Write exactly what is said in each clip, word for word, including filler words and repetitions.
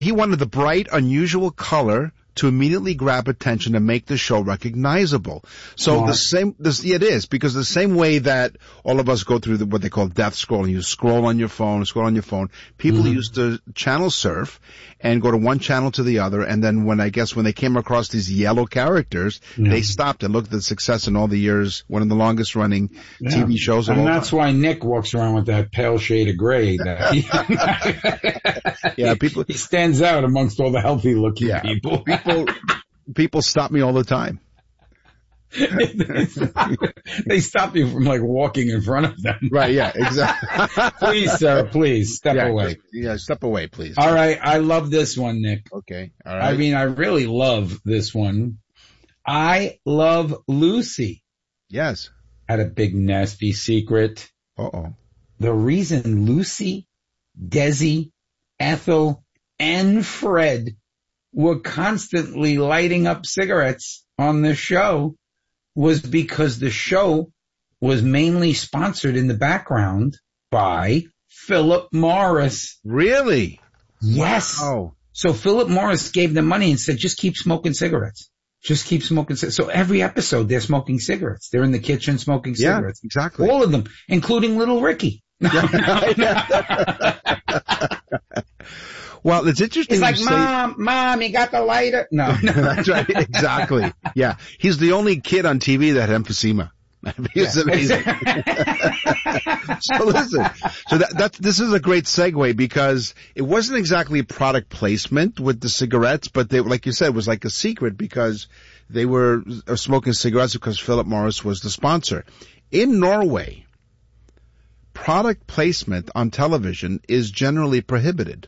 He wanted the bright, unusual color to immediately grab attention and make the show recognizable. So Smart. the same, this, yeah, it is, because the same way that all of us go through the, what they call death scrolling, you scroll on your phone, scroll on your phone, people Mm-hmm. used to channel surf and go to one channel to the other, and then when, I guess, when they came across these yellow characters, Yeah. they stopped and looked at the success in all the years, one of the longest running Yeah. T V shows of And all that's time. why Nick walks around with that pale shade of gray. That he, Yeah, people, he stands out amongst all the healthy looking yeah, people. people, people stop me all the time. they, stop, they stop you from like walking in front of them. Right, yeah, exactly. Please, sir, please step yeah, away. just- yeah, step away, please. All right. I love this one, Nick. Okay, all right. I mean, I really love this one. I Love Lucy Yes. had a big nasty secret. Uh-oh. The reason Lucy, Desi, Ethel, and Fred were constantly lighting up cigarettes on the show was because the show was mainly sponsored in the background by Philip Morris. Really? Yes. Oh. So Philip Morris gave them money and said, just keep smoking cigarettes. Just keep smoking cigarettes. So every episode they're smoking cigarettes. They're in the kitchen smoking Yeah, cigarettes. exactly. All of them, including little Ricky. Well, it's interesting. He's like, you say- Mom, Mom, you got the lighter? No, no. That's right. Exactly. Yeah. He's the only kid on T V that had emphysema. It's Yeah. amazing. So listen, so that, that's, this is a great segue because it wasn't exactly product placement with the cigarettes, but they, like you said, it was like a secret because they were smoking cigarettes because Philip Morris was the sponsor. In Norway, product placement on television is generally prohibited.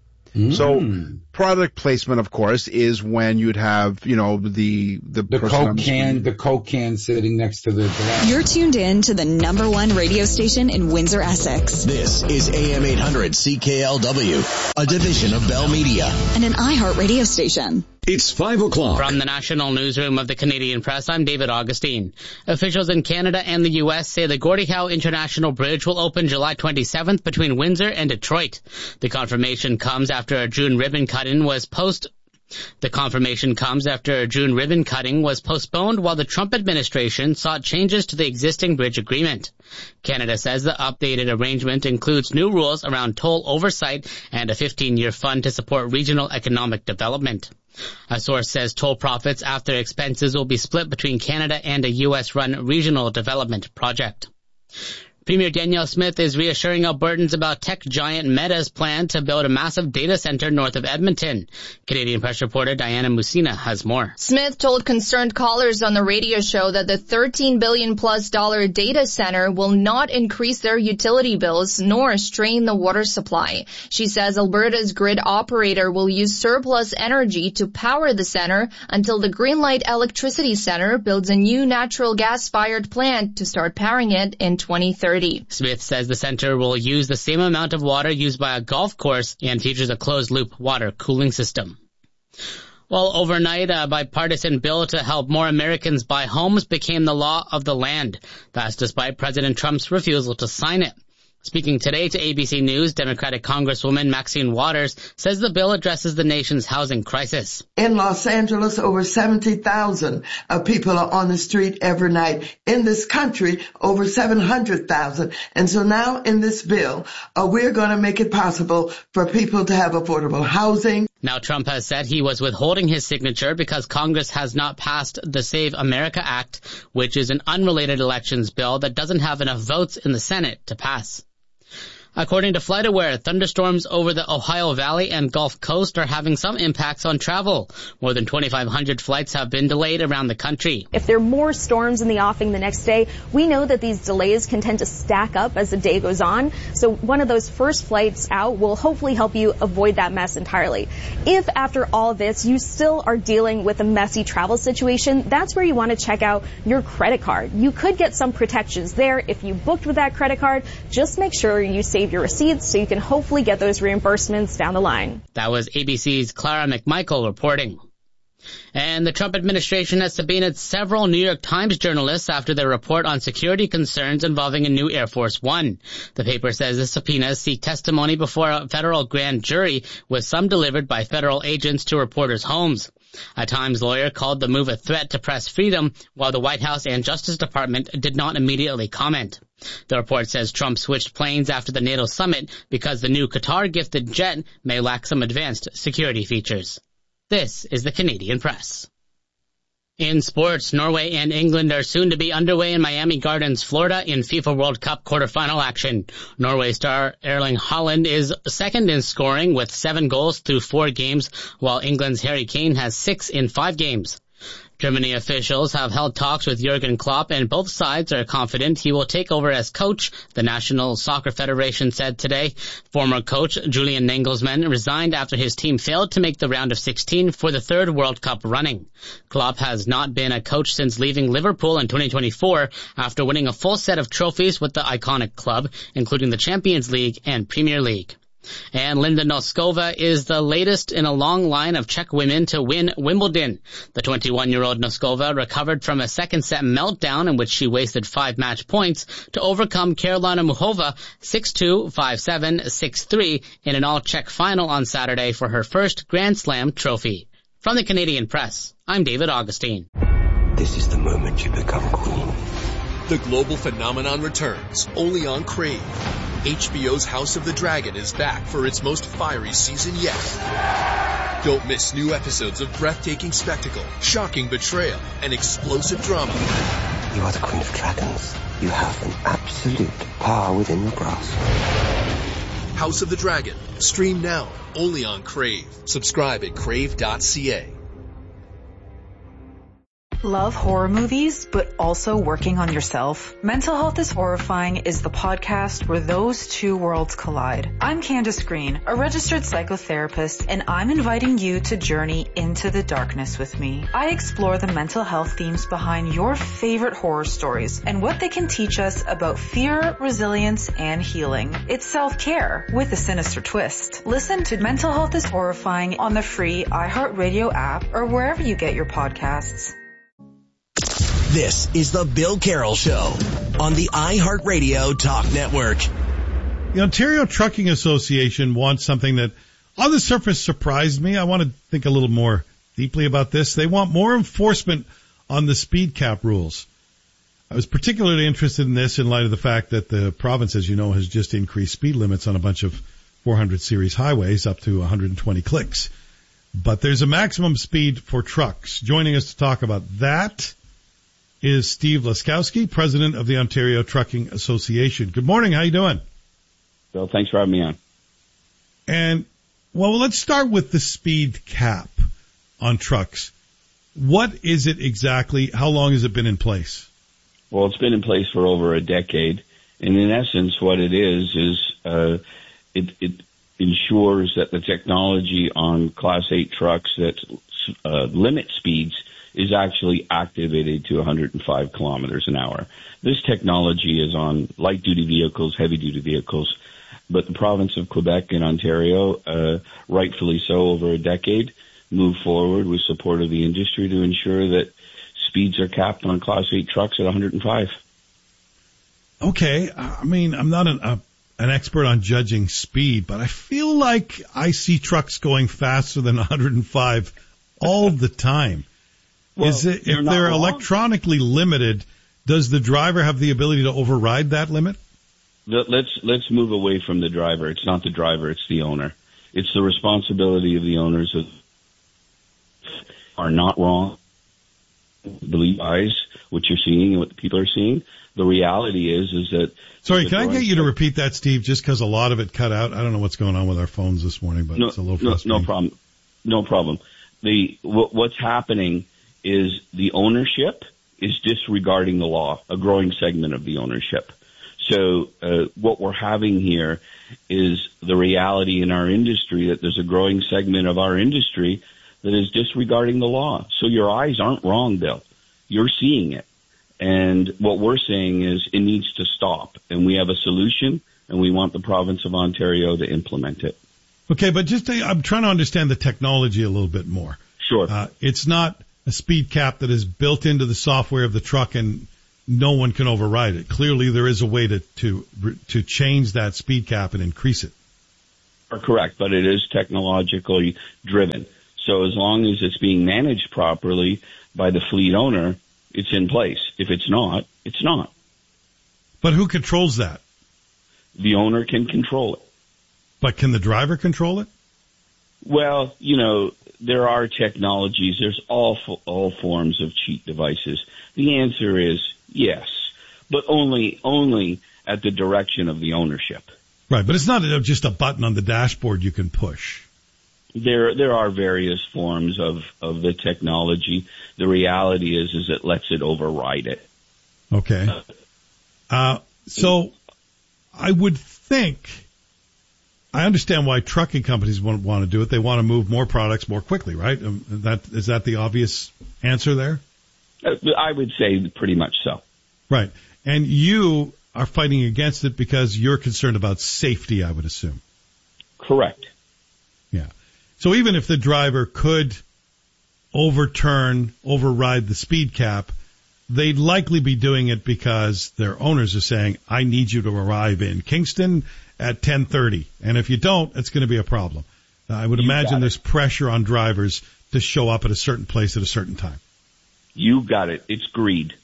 So product placement, of course, is when you'd have, you know, the, the, The person on Coke the can, screen. the Coke can sitting next to the glass. You're tuned in to the number one radio station in Windsor, Essex, This is A M eight hundred C K L W, a division of Bell Media. and an iHeart radio station. It's five o'clock. From the National Newsroom of the Canadian Press, I'm David Augustine. Officials in Canada and the U S say the Gordie Howe International Bridge will open July twenty-seventh between Windsor and Detroit. The confirmation comes after a June ribbon cutting was post The confirmation comes after a June ribbon cutting was postponed while the Trump administration sought changes to the existing bridge agreement. Canada says the updated arrangement includes new rules around toll oversight and a fifteen-year fund to support regional economic development. A source says toll profits after expenses will be split between Canada and a U S-run regional development project. Premier Danielle Smith is reassuring Albertans about tech giant Meta's plan to build a massive data center north of Edmonton. Canadian Press reporter Diana Musina has more. Smith told concerned callers on the radio show that the thirteen billion plus dollar data center will not increase their utility bills nor strain the water supply. She says Alberta's grid operator will use surplus energy to power the center until the Greenlight Electricity Center builds a new natural gas-fired plant to start powering it in twenty thirty. Smith says the center will use the same amount of water used by a golf course and features a closed-loop water cooling system. Well, overnight, a bipartisan bill to help more Americans buy homes became the law of the land. That's despite President Trump's refusal to sign it. Speaking today to A B C News, Democratic Congresswoman Maxine Waters says the bill addresses the nation's housing crisis. In Los Angeles, over seventy thousand uh, people are on the street every night. In this country, over seven hundred thousand. And so now in this bill, uh, we're going to make it possible for people to have affordable housing. Now, Trump has said he was withholding his signature because Congress has not passed the Save America Act, which is an unrelated elections bill that doesn't have enough votes in the Senate to pass. According to FlightAware, thunderstorms over the Ohio Valley and Gulf Coast are having some impacts on travel. More than twenty-five hundred flights have been delayed around the country. If there are more storms in the offing the next day, we know that these delays can tend to stack up as the day goes on. So one of those first flights out will hopefully help you avoid that mess entirely. If after all this you still are dealing with a messy travel situation, that's where you want to check out your credit card. You could get some protections there if you booked with that credit card. Just make sure you save your receipts so you can hopefully get those reimbursements down the line. That was A B C's Clara McMichael reporting. And the Trump administration has subpoenaed several New York Times journalists after their report on security concerns involving a new Air Force One. The paper says the subpoenas seek testimony before a federal grand jury, with some delivered by federal agents to reporters' homes. A Times lawyer called the move a threat to press freedom, while the White House and Justice Department did not immediately comment. The report says Trump switched planes after the NATO summit because the new Qatar-gifted jet may lack some advanced security features. This is the Canadian Press. In sports, Norway and England are soon to be underway in Miami Gardens, Florida in FIFA World Cup quarterfinal action. Norway star Erling Haaland is second in scoring with seven goals through four games, while England's Harry Kane has six in five games. Germany officials have held talks with Jurgen Klopp, and both sides are confident he will take over as coach, the National Soccer Federation said today. Former coach Julian Nagelsmann resigned after his team failed to make the round of sixteen for the third World Cup running. Klopp has not been a coach since leaving Liverpool in twenty twenty-four after winning a full set of trophies with the iconic club, including the Champions League and Premier League. And Linda Noskova is the latest in a long line of Czech women to win Wimbledon. The twenty-one-year-old Noskova recovered from a second-set meltdown in which she wasted five match points to overcome Karolina Muchova six two, five seven, six three in an all-Czech final on Saturday for her first Grand Slam trophy. From the Canadian Press, I'm David Augustine. This is the moment you become queen. The global phenomenon returns, only on Crave. H B O's House of the Dragon is back for its most fiery season yet. Don't miss new episodes of breathtaking spectacle, shocking betrayal, and explosive drama. You are the Queen of Dragons. You have an absolute power within your grasp. House of the Dragon. Stream now, only on Crave. Subscribe at crave dot c a. Love horror movies, but also working on yourself? Mental Health is Horrifying is the podcast where those two worlds collide. I'm Candace Green, a registered psychotherapist, and I'm inviting you to journey into the darkness with me. I explore the mental health themes behind your favorite horror stories and what they can teach us about fear, resilience, and healing. It's self-care with a sinister twist. Listen to Mental Health is Horrifying on the free iHeartRadio app or wherever you get your podcasts. This is the Bill Carroll Show on the iHeartRadio Talk Network. The Ontario Trucking Association wants something that on the surface surprised me. I want to think a little more deeply about this. They want more enforcement on the speed cap rules. I was particularly interested in this in light of the fact that the province, as you know, has just increased speed limits on a bunch of four hundred series highways up to one hundred twenty clicks. But there's a maximum speed for trucks. Joining us to talk about that is Steve Laskowski, president of the Ontario Trucking Association. Good morning. How you doing? Bill, thanks for having me on. And, well, let's start with the speed cap on trucks. What is it exactly? How long has it been in place? Well, it's been in place for over a decade. And in essence, what it is, is uh, it, it ensures that the technology on Class eight trucks that uh, limit speeds is actually activated to one hundred five kilometers an hour. This technology is on light-duty vehicles, heavy-duty vehicles, but the province of Quebec and Ontario, uh, rightfully so over a decade, moved forward with support of the industry to ensure that speeds are capped on Class eight trucks at one hundred five. Okay. I mean, I'm not an, a, an expert on judging speed, but I feel like I see trucks going faster than one hundred five all the time. Well, is it, if they're wrong. electronically limited, does the driver have the ability to override that limit? Let's let's move away from the driver. It's not the driver, it's the owner. It's the responsibility of the owners of are not wrong. Believe eyes what you're seeing and what the people are seeing. The reality is is that Sorry, can I get you to repeat that, Steve, just because a lot of it cut out? I don't know what's going on with our phones this morning, but no, it's a little no, frustrating. no problem. No problem. The what, what's happening is the ownership is disregarding the law, a growing segment of the ownership. So uh, what we're having here is the reality in our industry that there's a growing segment of our industry that is disregarding the law. So your eyes aren't wrong, Bill. You're seeing it. And what we're saying is it needs to stop. And we have a solution, and we want the province of Ontario to implement it. Okay, but just to, I'm trying to understand the technology a little bit more. Sure. Uh, it's not a speed cap that is built into the software of the truck and no one can override it. Clearly, there is a way to to to change that speed cap and increase it. Are correct, but it is technologically driven. So as long as it's being managed properly by the fleet owner, it's in place. If it's not, it's not. But who controls that? The owner can control it. But can the driver control it? Well, you know, there are technologies. There's all all forms of cheat devices. The answer is yes, but only only at the direction of the ownership. Right, but it's not just a button on the dashboard you can push. There there are various forms of, of the technology. The reality is is it lets it override it. Okay. Uh, so I would think, I understand why trucking companies want, want to do it. They want to move more products more quickly, right? Um, that, is that the obvious answer there? I would say pretty much so. Right. And you are fighting against it because you're concerned about safety, I would assume. Correct. Yeah. So even if the driver could overturn, override the speed cap, they'd likely be doing it because their owners are saying, I need you to arrive in Kingston at ten thirty. And if you don't, it's going to be a problem. Uh, I would You imagine got there's it. pressure on drivers to show up at a certain place at a certain time. You got it. It's greed.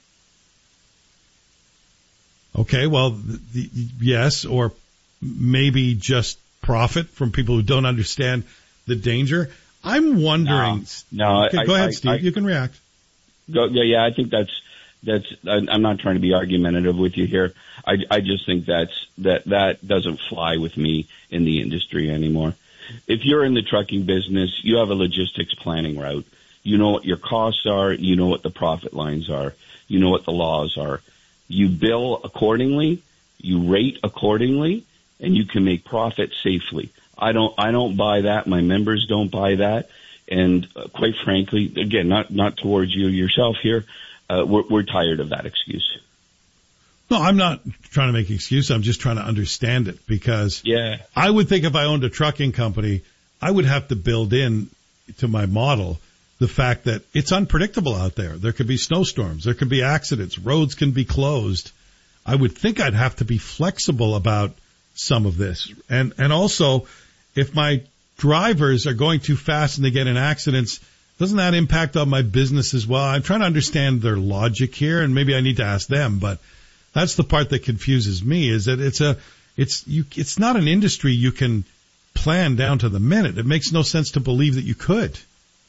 Okay, well, the, the, yes, or maybe just profit from people who don't understand the danger. I'm wondering. No, no okay, I, go ahead, I, Steve. I, you can react. Go, yeah, yeah, I think that's that's. I, I'm not trying to be argumentative with you here. I, I just think that's that that doesn't fly with me in the industry anymore. If you're in the trucking business, you have a logistics planning route. You know what your costs are. You know what the profit lines are. You know what the laws are. You bill accordingly. You rate accordingly, and you can make profit safely. I don't. I don't buy that. My members don't buy that. And uh, quite frankly, again, not not towards you yourself here, uh, we're, we're tired of that excuse. No, I'm not trying to make an excuse. I'm just trying to understand it because yeah. I would think if I owned a trucking company, I would have to build in to my model the fact that it's unpredictable out there. There could be snowstorms. There could be accidents. Roads can be closed. I would think I'd have to be flexible about some of this. And, and also, if my drivers are going too fast and they get in accidents, doesn't that impact on my business as well? I'm trying to understand their logic here, and maybe I need to ask them, but that's the part that confuses me, is that it's a, it's, you, it's not an industry you can plan down to the minute. It makes no sense to believe that you could.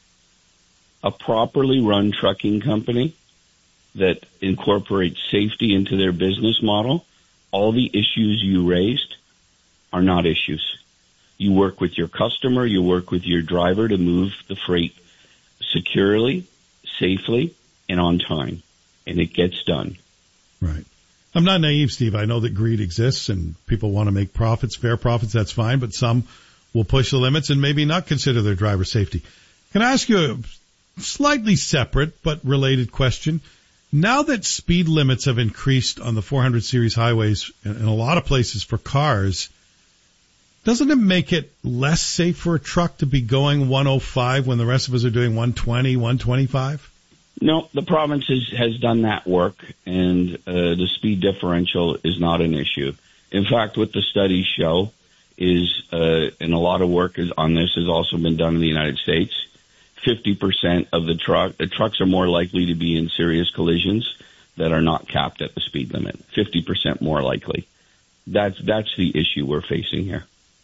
A properly run trucking company that incorporates safety into their business model, all the issues you raised are not issues. You work with your customer, you work with your driver to move the freight securely, safely, and on time. And it gets done. Right. I'm not naive, Steve. I know that greed exists and people want to make profits, fair profits, that's fine, but some will push the limits and maybe not consider their driver safety. Can I ask you a slightly separate but related question? Now that speed limits have increased on the four hundred series highways in a lot of places for cars, doesn't it make it less safe for a truck to be going one oh five when the rest of us are doing one twenty, one twenty-five? No, the province has, has done that work, and uh, the speed differential is not an issue. In fact, what the studies show is, uh, and a lot of work is on this has also been done in the United States, fifty percent of the truck, the trucks are more likely to be in serious collisions that are not capped at the speed limit. fifty percent more likely. That's, that's the issue we're facing here.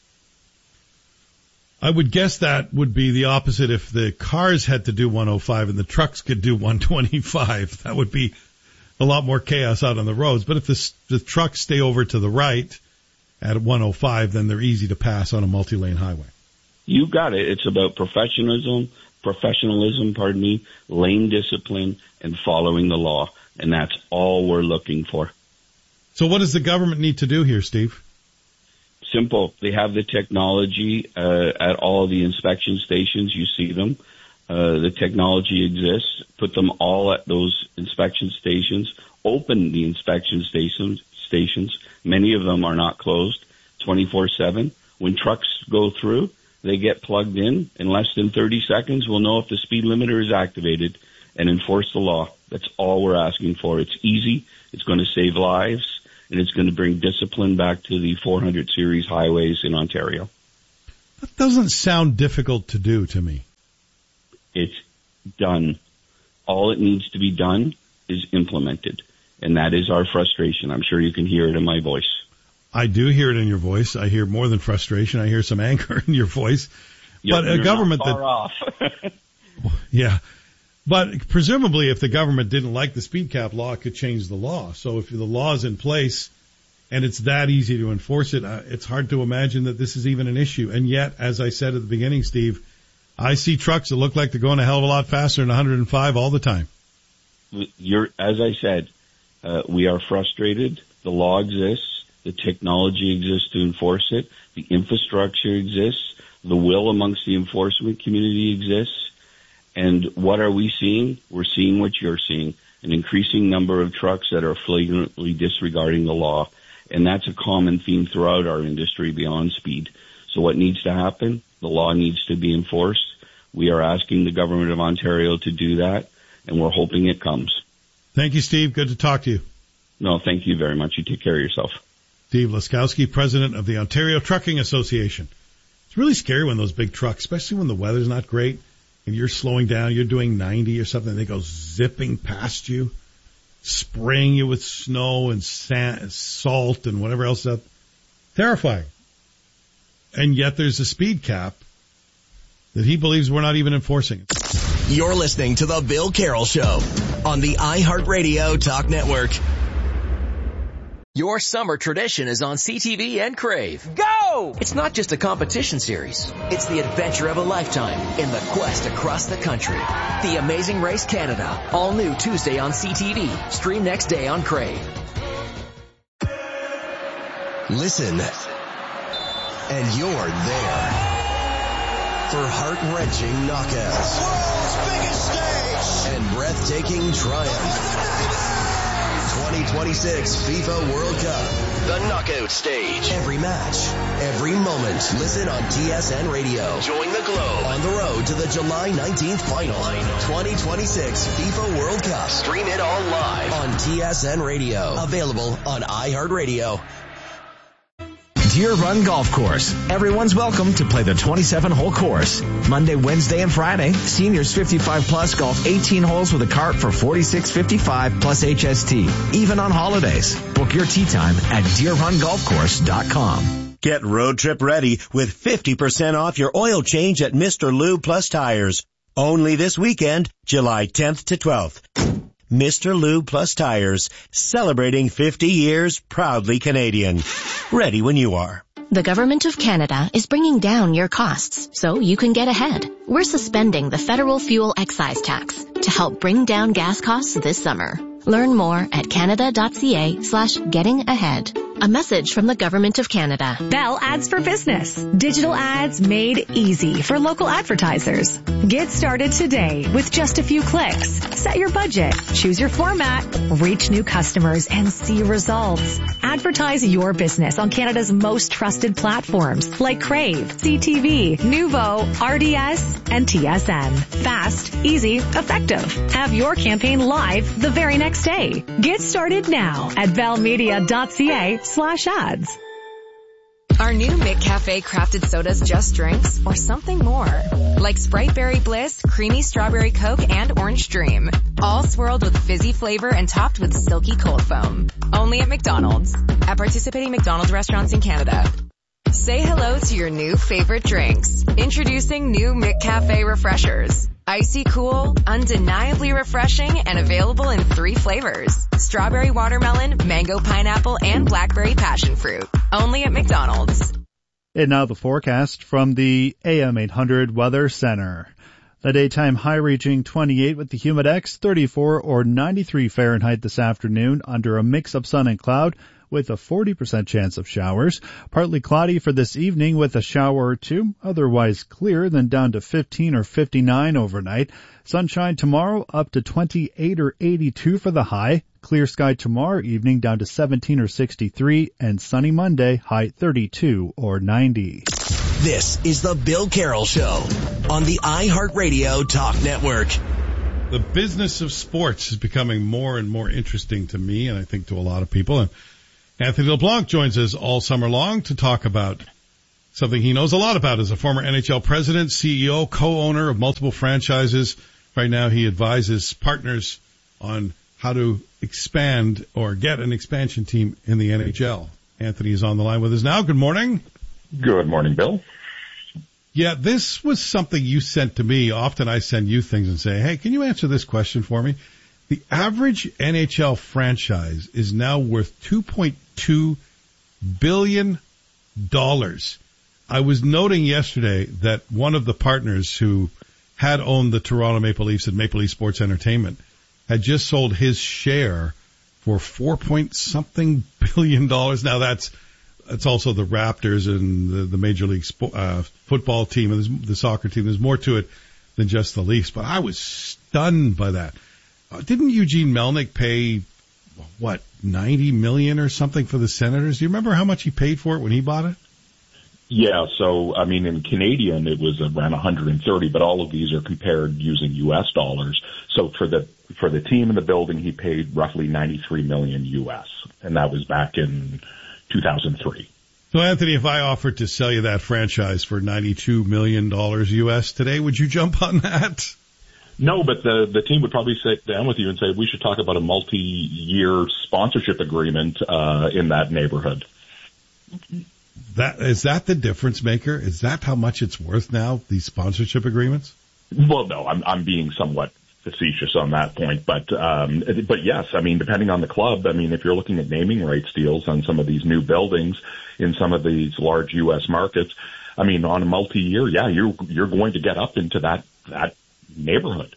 I would guess that would be the opposite if the cars had to do one oh five and the trucks could do one twenty-five. That would be a lot more chaos out on the roads. But if the, the trucks stay over to the right at one oh five, then they're easy to pass on a multi-lane highway. You got it. It's about professionalism, professionalism, pardon me, lane discipline, and following the law. And that's all we're looking for. So what does the government need to do here, Steve? Simple. They have the technology uh, at all of the inspection stations. You see them. Uh, the technology exists. Put them all at those inspection stations. Open the inspection stations. Stations. Many of them are not closed twenty-four seven. When trucks go through, they get plugged in. In less than thirty seconds, we'll know if the speed limiter is activated and enforce the law. That's all we're asking for. It's easy. It's going to save lives, and it's going to bring discipline back to the four hundred series highways in Ontario. That doesn't sound difficult to do to me. It's done. All it needs to be done is implemented, and that is our frustration. I'm sure you can hear it in my voice. I do hear it in your voice. I hear more than frustration. I hear some anger in your voice. You're, but a you're government not far that, off. yeah. But presumably if the government didn't like the speed cap law, it could change the law. So if the law is in place and it's that easy to enforce it, uh, it's hard to imagine that this is even an issue. And yet, as I said at the beginning, Steve, I see trucks that look like they're going a hell of a lot faster than one hundred five all the time. You're, as I said, uh, we are frustrated. The law exists. The technology exists to enforce it. The infrastructure exists. The will amongst the enforcement community exists. And what are we seeing? We're seeing what you're seeing, an increasing number of trucks that are flagrantly disregarding the law. And that's a common theme throughout our industry beyond speed. So what needs to happen? The law needs to be enforced. We are asking the government of Ontario to do that, and we're hoping it comes. Thank you, Steve. Good to talk to you. No, thank you very much. You take care of yourself. Steve Laskowski, president of the Ontario Trucking Association. It's really scary when those big trucks, especially when the weather's not great, and you're slowing down, you're doing ninety or something, they go zipping past you, spraying you with snow and sand, salt and whatever else. That terrifying. And yet there's a speed cap that he believes we're not even enforcing. You're listening to The Bill Carroll Show on the iHeartRadio Talk Network. Your summer tradition is on C T V and Crave. Go! It's not just a competition series. It's the adventure of a lifetime in the quest across the country. The Amazing Race Canada. All new Tuesday on C T V. Stream next day on Crave. Listen. And you're there. For heart-wrenching knockouts. The world's biggest stage. And breathtaking triumph. twenty twenty-six FIFA World Cup. The knockout stage. Every match, every moment. Listen on T S N Radio. Join the Globe on the road to the July nineteenth final. twenty twenty-six FIFA World Cup. Stream it all live on T S N Radio. Available on iHeartRadio. Deer Run Golf Course. Everyone's welcome to play the twenty-seven hole course. Monday, Wednesday, and Friday. Seniors fifty-five plus golf eighteen holes with a cart for forty-six fifty-five plus H S T. Even on holidays. Book your tee time at deer run golf course dot com. Get road trip ready with fifty percent off your oil change at Mister Lube Plus Tires. Only this weekend, July tenth to twelfth. Mister Lube Plus Tires, celebrating fifty years, proudly Canadian. Ready when you are. The Government of Canada is bringing down your costs so you can get ahead. We're suspending the federal fuel excise tax to help bring down gas costs this summer. Learn more at canada.ca slash getting ahead. A message from the Government of Canada. Bell Ads for Business. Digital ads made easy for local advertisers. Get started today with just a few clicks. Set your budget, choose your format, reach new customers, and see results. Advertise your business on Canada's most trusted platforms like Crave, C T V, Nuvo, R D S, and T S N. Fast, easy, effective. Have your campaign live the very next day. Get started now at bellmedia.ca slash ads. Are new McCafe crafted sodas just drinks or something more? Like Sprite Berry Bliss, Creamy Strawberry Coke, and Orange Dream. All swirled with fizzy flavor and topped with silky cold foam. Only at McDonald's. At participating McDonald's restaurants in Canada. Say hello to your new favorite drinks. Introducing new McCafe Refreshers. Icy cool, undeniably refreshing, and available in three flavors. Strawberry watermelon, mango pineapple, and blackberry passion fruit. Only at McDonald's. And now the forecast from the A M eight hundred Weather Center. The daytime high reaching twenty-eight with the humidex, thirty-four or ninety-three Fahrenheit this afternoon under a mix of sun and cloud with a forty percent chance of showers. Partly cloudy for this evening with a shower or two. Otherwise clear, then down to fifteen or fifty-nine overnight. Sunshine tomorrow up to twenty-eight or eighty-two for the high. Clear sky tomorrow evening down to seventeen or sixty-three. And sunny Monday, high thirty-two or ninety. This is the Bill Carroll Show on the iHeartRadio Talk Network. The business of sports is becoming more and more interesting to me, and I think to a lot of people. And Anthony LeBlanc joins us all summer long to talk about something he knows a lot about. As a former N H L president, C E O, co-owner of multiple franchises, right now he advises partners on how to expand or get an expansion team in the N H L. Anthony is on the line with us now. Good morning. Good morning, Bill. Yeah, this was something you sent to me. Often I send you things and say, hey, can you answer this question for me? The average N H L franchise is now worth two point two billion dollars. I was noting yesterday that one of the partners who had owned the Toronto Maple Leafs at Maple Leaf Sports Entertainment had just sold his share for four point something billion dollars. Now that's It's also the Raptors and the, the Major League spo- uh, football team and the soccer team. There's more to it than just the Leafs, but I was stunned by that. Uh, didn't Eugene Melnyk pay, what, ninety million dollars or something for the Senators? Do you remember how much he paid for it when he bought it? Yeah, so, I mean, in Canadian, it was around one hundred thirty, but all of these are compared using U S dollars. So for the, for the team in the building, he paid roughly ninety-three million U S, and that was back in two thousand three. So, Anthony, if I offered to sell you that franchise for ninety-two million dollars U S today, would you jump on that? No, but the the team would probably sit down with you and say, we should talk about a multi-year sponsorship agreement uh in that neighborhood. That is that the difference maker? Is that how much it's worth now, these sponsorship agreements? Well, no, I'm I'm being somewhat facetious on that point, but um but yes, I mean, depending on the club, I mean, if you're looking at naming rights deals on some of these new buildings in some of these large U S markets, I mean, on a multi-year, yeah, you're you're going to get up into that that neighborhood.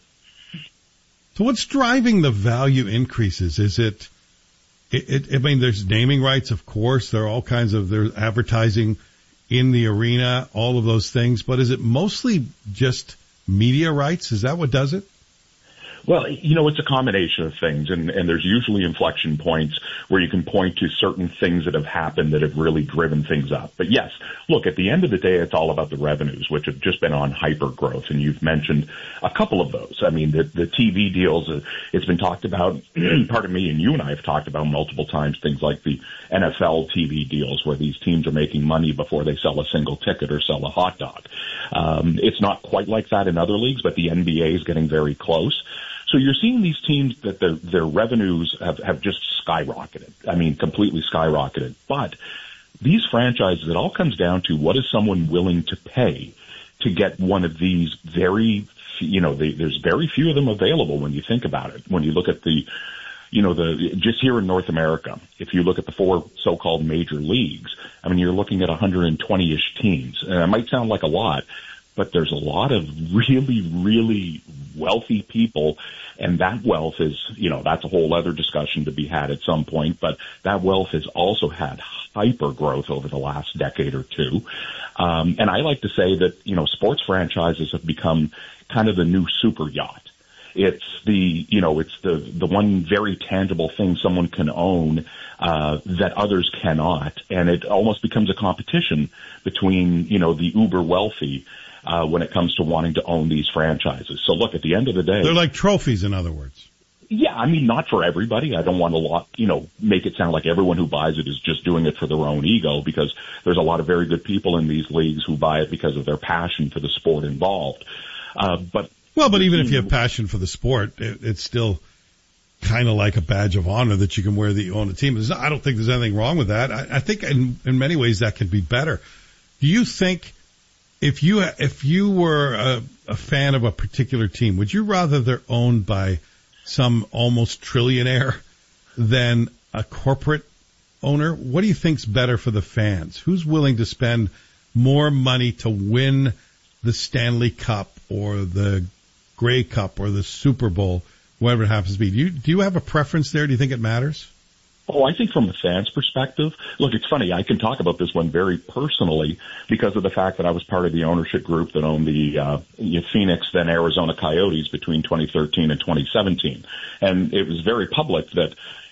So what's driving the value increases? Is it, it, it I mean, there's naming rights, of course, there are all kinds of, there's advertising in the arena, all of those things, but is it mostly just media rights? Is that what does it? Well, you know, it's a combination of things, and, and there's usually inflection points where you can point to certain things that have happened that have really driven things up. But yes, look, at the end of the day, it's all about the revenues, which have just been on hyper growth, and you've mentioned a couple of those. I mean, the, the T V deals, uh, it's been talked about, pardon me, and you and I have talked about multiple times, things like the N F L T V deals where these teams are making money before they sell a single ticket or sell a hot dog. Um, it's not quite like that in other leagues, but the N B A is getting very close. So you're seeing these teams that their, their revenues have, have just skyrocketed. I mean, completely skyrocketed. But these franchises, it all comes down to what is someone willing to pay to get one of these very, you know, they, there's very few of them available when you think about it. When you look at the, you know, the, just here in North America, if you look at the four so-called major leagues, I mean, you're looking at one hundred twenty-ish teams. And it might sound like a lot, but there's a lot of really, really wealthy people, and that wealth is, you know, that's a whole other discussion to be had at some point, but that wealth has also had hyper growth over the last decade or two. Um, and I like to say that, you know, sports franchises have become kind of the new super yacht. It's the, you know, it's the, the one very tangible thing someone can own, uh, that others cannot. And it almost becomes a competition between, you know, the uber wealthy, uh, when it comes to wanting to own these franchises. So look, at the end of the day, they're like trophies, in other words. Yeah, I mean, not for everybody. I don't want to, lot, you know, make it sound like everyone who buys it is just doing it for their own ego, because there's a lot of very good people in these leagues who buy it because of their passion for the sport involved. Uh, but well, but even if you have passion for the sport, it, it's still kind of like a badge of honor that you can wear that you own a team. There's, I don't think there's anything wrong with that. I, I think in, in many ways that can be better. Do you think if you if you were a, a fan of a particular team, would you rather they're owned by some almost trillionaire than a corporate owner? What do you think's better for the fans? Who's willing to spend more money to win the Stanley Cup or the Grey Cup or the Super Bowl, whatever it happens to be? Do you, do you have a preference there? Do you think it matters? Oh, I think from a fan's perspective, look, it's funny. I can talk about this one very personally because of the fact that I was part of the ownership group that owned the uh, Phoenix, then Arizona Coyotes between twenty thirteen and twenty seventeen. And it was very public that,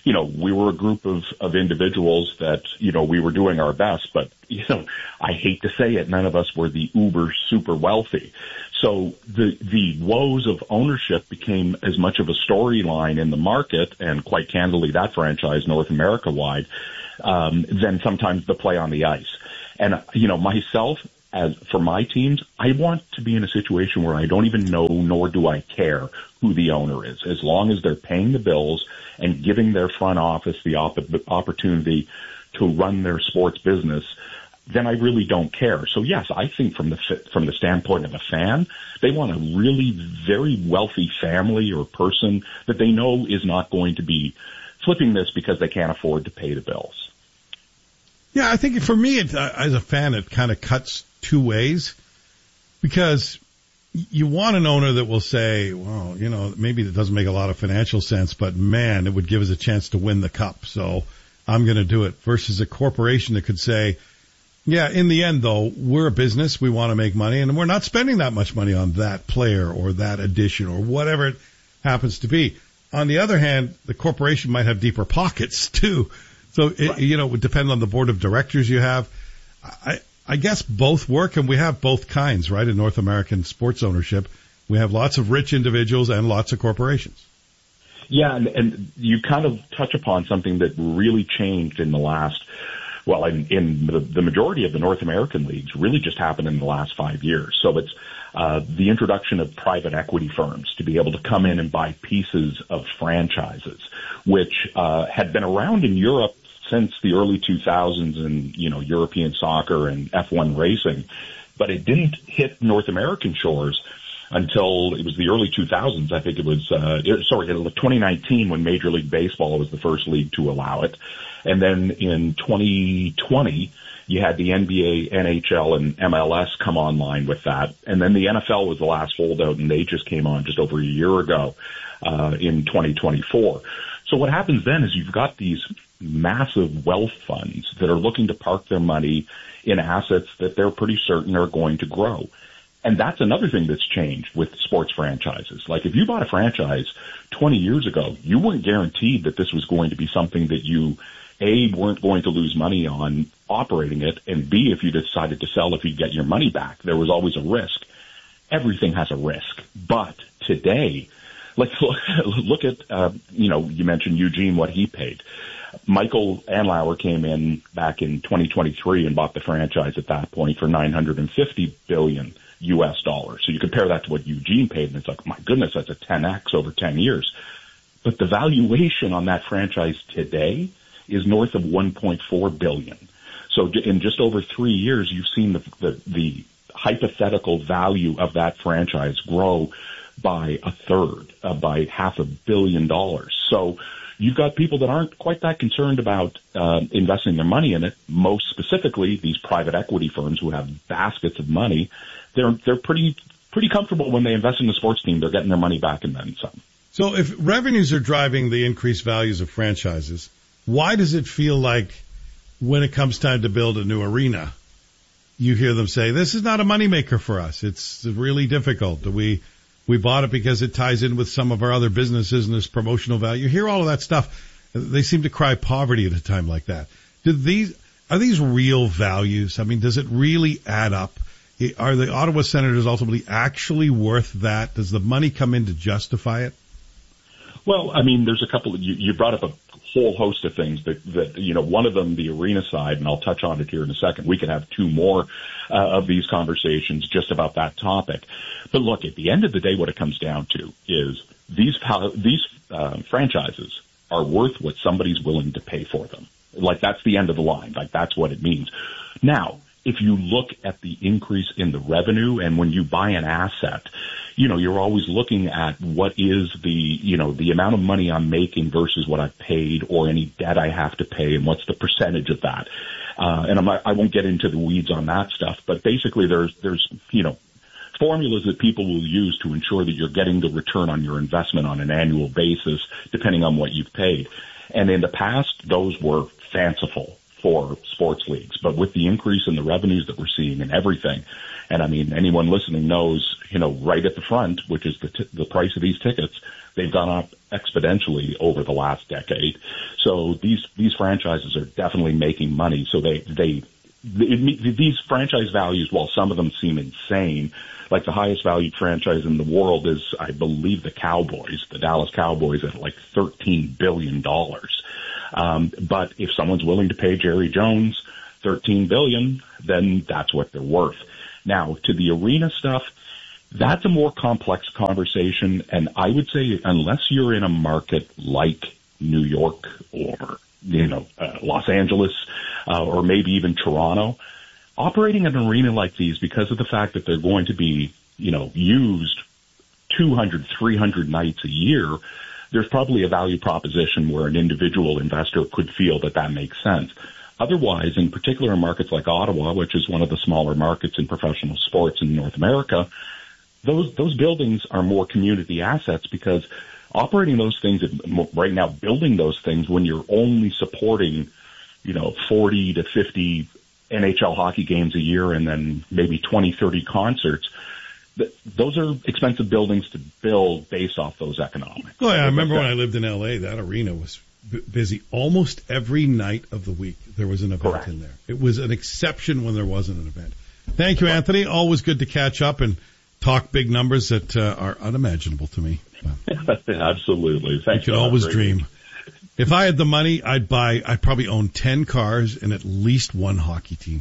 you know, we were a group of, of individuals that, you know, we were doing our best, but, you know, I hate to say it, none of us were the uber super wealthy. So the, the woes of ownership became as much of a storyline in the market, and quite candidly, that franchise North America wide, um, than sometimes the play on the ice. And, you know, myself, as for my teams, I want to be in a situation where I don't even know, nor do I care who the owner is, as long as they're paying the bills and giving their front office the op- opportunity to run their sports business. Then I really don't care. So yes, I think from the from the standpoint of a fan, they want a really very wealthy family or person that they know is not going to be flipping this because they can't afford to pay the bills. Yeah, I think for me, it, uh, as a fan, it kind of cuts two ways, because you want an owner that will say, well, you know, maybe it doesn't make a lot of financial sense, but man, it would give us a chance to win the cup, so I'm going to do it, versus a corporation that could say, yeah, in the end, though, we're a business. We want to make money, and we're not spending that much money on that player or that addition or whatever it happens to be. On the other hand, the corporation might have deeper pockets, too. So, it, you know, it would depend on the board of directors you have. I, I guess both work, and we have both kinds, right, in North American sports ownership. We have lots of rich individuals and lots of corporations. Yeah, and, and you kind of touch upon something that really changed in the last Well, in, in the, the majority of the North American leagues really just happened in the last five years. So it's uh, the introduction of private equity firms to be able to come in and buy pieces of franchises, which uh, had been around in Europe since the early two thousands in, you know, European soccer and F one racing. But it didn't hit North American shores until it was the early two thousands. I think it was, uh, it, sorry, twenty nineteen when Major League Baseball was the first league to allow it. And then in twenty twenty, you had the N B A, N H L, and M L S come online with that. And then the N F L was the last holdout, and they just came on just over a year ago, uh, in twenty twenty-four. So what happens then is you've got these massive wealth funds that are looking to park their money in assets that they're pretty certain are going to grow. And that's another thing that's changed with sports franchises. Like if you bought a franchise twenty years ago, you weren't guaranteed that this was going to be something that you, A, weren't going to lose money on operating it, and B, if you decided to sell, if you'd get your money back, there was always a risk. Everything has a risk. But today, let's look, look at, uh, you know, you mentioned Eugene, what he paid. Michael Andlauer came in back in twenty twenty-three and bought the franchise at that point for nine hundred fifty billion U S dollars. So you compare that to what Eugene paid, and it's like, my goodness, that's a ten X over ten years. But the valuation on that franchise today is north of one point four billion. So in just over three years, you've seen the, the, the hypothetical value of that franchise grow by a third, uh, by half a billion dollars. So you've got people that aren't quite that concerned about uh, investing their money in it. Most specifically, these private equity firms who have baskets of money, they're they're pretty pretty comfortable when they invest in the sports team. They're getting their money back and then some. So if revenues are driving the increased values of franchises, why does it feel like when it comes time to build a new arena, you hear them say, this is not a moneymaker for us. It's really difficult. We we bought it because it ties in with some of our other businesses and this promotional value. You hear all of that stuff. They seem to cry poverty at a time like that. Do these, are these real values? I mean, does it really add up? Are the Ottawa Senators ultimately actually worth that? Does the money come in to justify it? Well, I mean, there's a couple of, you, you brought up a whole host of things that, that, you know, one of them, the arena side, and I'll touch on it here in a second. We could have two more uh, of these conversations just about that topic. But look, at the end of the day, what it comes down to is these, these uh, franchises are worth what somebody's willing to pay for them. Like, that's the end of the line. Like, that's what it means. Now, if you look at the increase in the revenue, and when you buy an asset, you know, you're always looking at what is the, you know, the amount of money I'm making versus what I've paid or any debt I have to pay, and what's the percentage of that. Uh, and I'm not, I won't get into the weeds on that stuff, but basically there's, there's, you know, formulas that people will use to ensure that you're getting the return on your investment on an annual basis, depending on what you've paid. And in the past, those were fanciful. for sports leagues. But with the increase in the revenues that we're seeing and everything, and I mean, anyone listening knows, you know, right at the front, which is the, t- the price of these tickets, they've gone up exponentially over the last decade. So these, these franchises are definitely making money. So they, they, It, these franchise values, while some of them seem insane, like the highest valued franchise in the world is, I believe, the Cowboys, the Dallas Cowboys, at like thirteen billion dollars. Um, but if someone's willing to pay Jerry Jones thirteen billion dollars, then that's what they're worth. Now, to the arena stuff, that's a more complex conversation. And I would say unless you're in a market like New York or, you know, uh, Los Angeles, uh, or maybe even Toronto, operating an arena like these, because of the fact that they're going to be, you know, used two hundred, three hundred nights a year, there's probably a value proposition where an individual investor could feel that that makes sense. Otherwise, in particular in markets like Ottawa, which is one of the smaller markets in professional sports in North America, those, those buildings are more community assets, because operating those things right now, building those things when you're only supporting, you know, forty to fifty N H L hockey games a year and then maybe twenty, thirty concerts, th- those are expensive buildings to build based off those economics. Oh, yeah, I remember when I lived in L A, that arena was b- busy almost every night of the week. There was an event Correct. in there. It was an exception when there wasn't an event. Thank you, Anthony. Always good to catch up and talk big numbers that uh, are unimaginable to me. Absolutely. Thank you. You can always dream. If I had the money, I'd buy, I'd probably own ten cars and at least one hockey team.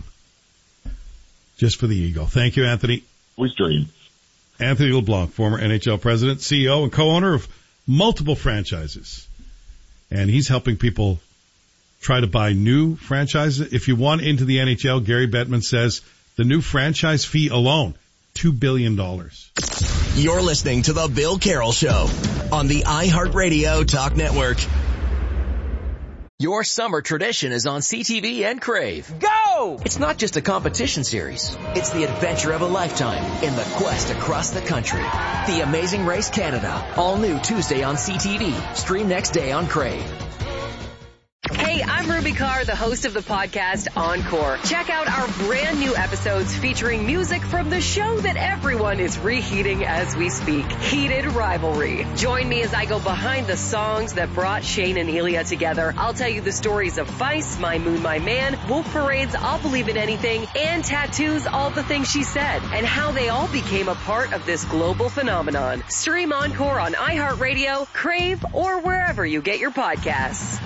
Just for the ego. Thank you, Anthony. Always dream. Anthony LeBlanc, former N H L president, C E O, and co-owner of multiple franchises. And he's helping people try to buy new franchises. If you want into the N H L, Gary Bettman says the new franchise fee alone, two billion dollars. You're listening to The Bill Carroll Show on the iHeartRadio Talk Network. Your summer tradition is on C T V and Crave. Go! It's not just a competition series. It's the adventure of a lifetime in the quest across the country. The Amazing Race Canada. All new Tuesday on C T V. Stream next day on Crave. Hey, I'm Ruby Carr, the host of the podcast Encore. Check out our brand new episodes featuring music from the show that everyone is reheating as we speak, Heated Rivalry. Join me as I go behind the songs that brought Shane and Ilya together. I'll tell you the stories of Vice, My Moon, My Man, Wolf Parade's I'll Believe in Anything, and Tattoo's All the Things She Said, and how they all became a part of this global phenomenon. Stream Encore on iHeartRadio, Crave, or wherever you get your podcasts.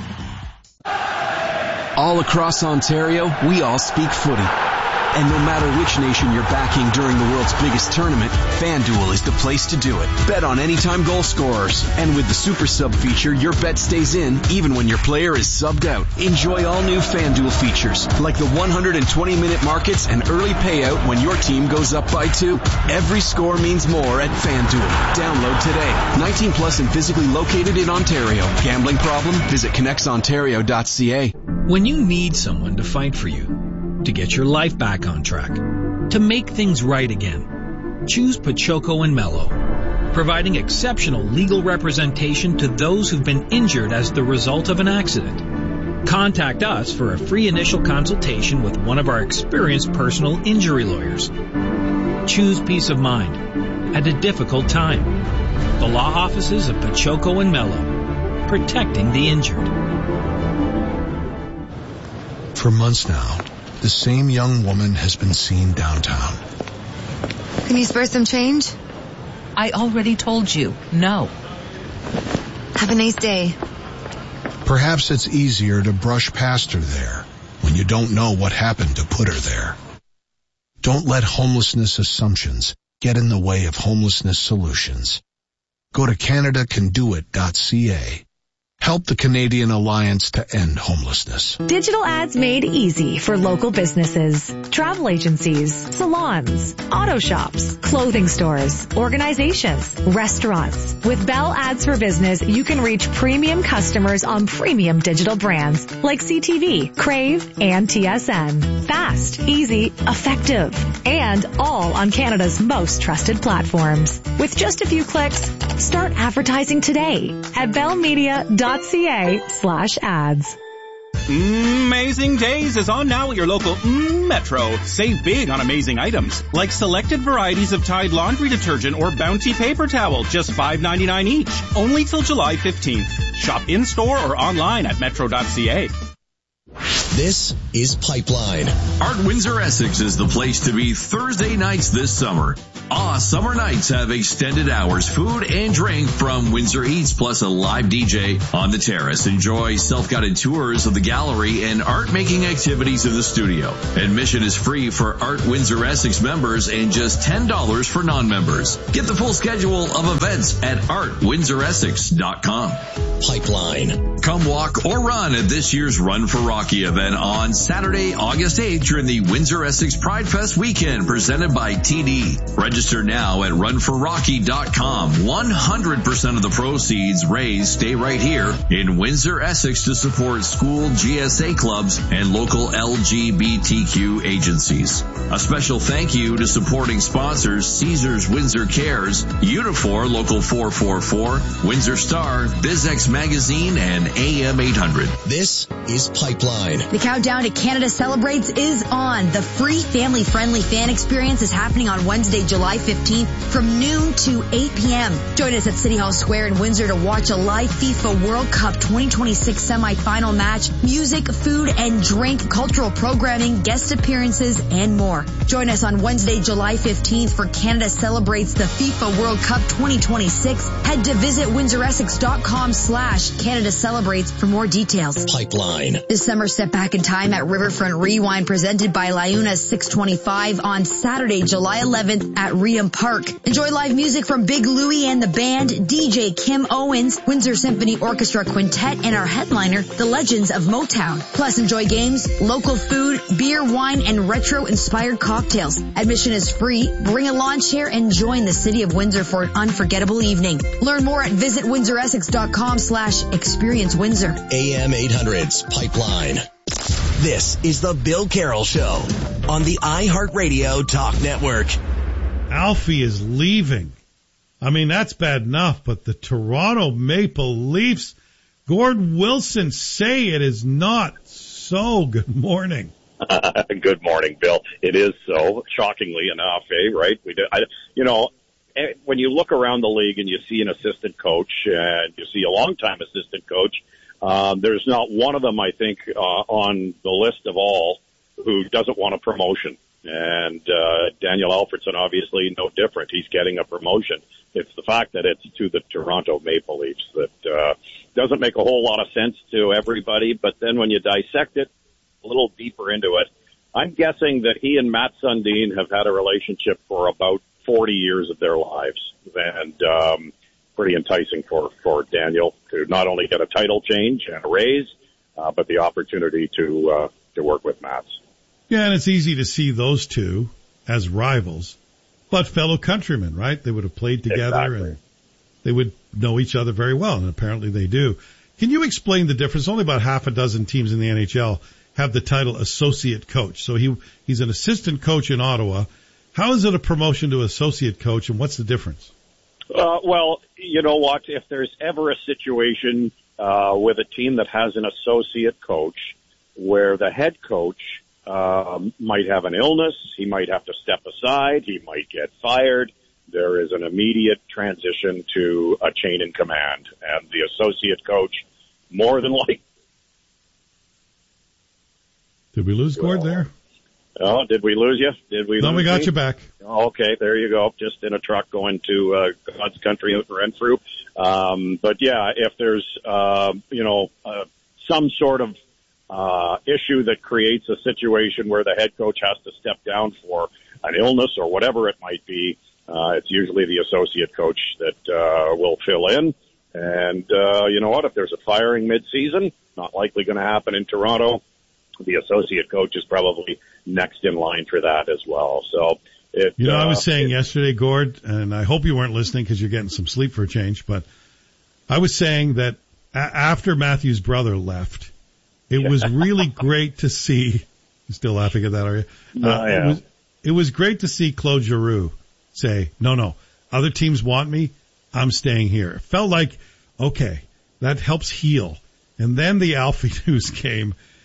All across Ontario, we all speak footy. And no matter which nation you're backing during the world's biggest tournament, FanDuel is the place to do it. Bet on anytime goal scorers. And with the Super Sub feature, your bet stays in even when your player is subbed out. Enjoy all new FanDuel features, like the one hundred twenty minute markets and early payout when your team goes up by two. Every score means more at FanDuel. Download today. nineteen plus and physically located in Ontario. Gambling problem? Visit connects ontario dot c a. When you need someone to fight for you, to get your life back on track, to make things right again, choose Pachoco and Mello, providing exceptional legal representation to those who've been injured as the result of an accident. Contact us for a free initial consultation with one of our experienced personal injury lawyers. Choose peace of mind at a difficult time. The law offices of Pachoco and Mello, protecting the injured. For months now, the same young woman has been seen downtown. Can you spare some change? I already told you, no. Have a nice day. Perhaps it's easier to brush past her there when you don't know what happened to put her there. Don't let homelessness assumptions get in the way of homelessness solutions. Go to canada can do it dot c a. Help the Canadian Alliance to End Homelessness. Digital ads made easy for local businesses, travel agencies, salons, auto shops, clothing stores, organizations, restaurants. With Bell Ads for Business, you can reach premium customers on premium digital brands like C T V, Crave, and T S N. Fast, easy, effective, and all on Canada's most trusted platforms. With just a few clicks, start advertising today at bell media dot c a slash ads. Amazing Days is on now at your local mm, Metro. Save big on amazing items, like selected varieties of Tide laundry detergent or Bounty paper towel, just five ninety-nine each. Only till July fifteenth. Shop in-store or online at metro dot c a. This is Pipeline. Art Windsor Essex is the place to be Thursday nights this summer. Ah, summer nights have extended hours, food and drink from Windsor Eats, plus a live D J on the terrace. Enjoy self-guided tours of the gallery and art-making activities in the studio. Admission is free for Art Windsor Essex members and just ten dollars for non-members. Get the full schedule of events at art windsor essex dot com. Pipeline. Come walk or run at this year's Run for Rocky event on Saturday, August eighth during the Windsor Essex Pride Fest weekend presented by T D. Register now at run for rocky dot com. one hundred percent of the proceeds raised stay right here in Windsor, Essex to support school G S A clubs and local L G B T Q agencies. A special thank you to supporting sponsors Caesars Windsor Cares, Unifor Local four four four, Windsor Star, BizX Magazine, and A M eight hundred. This is Pipeline. The countdown to Canada Celebrates is on. The free family-friendly fan experience is happening on Wednesday, July fifteenth from noon to eight p.m. Join us at City Hall Square in Windsor to watch a live FIFA World Cup twenty twenty-six semifinal match, music, food and drink, cultural programming, guest appearances, and more. Join us on Wednesday, July fifteenth for Canada Celebrates the FIFA World Cup twenty twenty-six. Head to visit windsor essex dot com slash Canada Celebrates for more details. Pipeline. This summer, step back in time at Riverfront Rewind presented by Liuna six twenty-five on Saturday, July eleventh at Reham Park. Enjoy live music from Big Louie and the band, D J Kim Owens, Windsor Symphony Orchestra Quintet, and our headliner, the Legends of Motown. Plus, enjoy games, local food, beer, wine, and retro-inspired cocktails. Admission is free. Bring a lawn chair and join the City of Windsor for an unforgettable evening. Learn more at visit windsor essex dot com slash experience Windsor. A M eight hundred's Pipeline. This is the Bill Carroll Show on the iHeartRadio Talk Network. Alfie is leaving. I mean, that's bad enough, but the Toronto Maple Leafs, Gord Wilson, say it is not so. Good morning. Uh, good morning, Bill. It is so, shockingly enough, eh, right? We do, I, you know, when you look around the league and you see an assistant coach and you see a longtime assistant coach, um, there's not one of them, I think, uh, on the list of all who doesn't want a promotion. And uh, Daniel Alfredson, obviously, no different. He's getting a promotion. It's the fact that it's to the Toronto Maple Leafs that uh, doesn't make a whole lot of sense to everybody. But then when you dissect it a little deeper into it, I'm guessing that he and Matt Sundin have had a relationship for about forty years of their lives. And um, pretty enticing for, for Daniel to not only get a title change and a raise, uh, but the opportunity to uh, to work with Matt. Yeah, and it's easy to see those two as rivals, but fellow countrymen, right? They would have played together Exactly. and they would know each other very well, and apparently they do. Can you explain the difference? Only about half a dozen teams in the N H L have the title associate coach. So he he's an assistant coach in Ottawa. How is it a promotion to associate coach, and what's the difference? Uh, well, you know what? If there's ever a situation uh, with a team that has an associate coach where the head coach um, might have an illness, he might have to step aside, he might get fired, there is an immediate transition to a chain in command. And the associate coach, more than likely... Did we lose Gord there? Oh, did we lose you? Did we? No, lose we got me? you back. Okay, there you go. Just in a truck going to uh, God's country out in Renfrew. Um, but yeah, if there's uh, you know uh, some sort of uh, issue that creates a situation where the head coach has to step down for an illness or whatever it might be, uh, it's usually the associate coach that uh, will fill in. And uh, you know what? If there's a firing mid-season, not likely going to happen in Toronto. The associate coach is probably next in line for that as well. So, it, You know, uh, I was saying it, yesterday, Gord, and I hope you weren't listening because you're getting some sleep for a change, but I was saying that a- after Matthew's brother left, it was really great to see, you're still laughing at that, are you? No, Uh, yeah. it was, it was great to see Claude Giroux say, no, no, other teams want me, I'm staying here. It felt like, okay, that helps heal. And then the Alfie news came,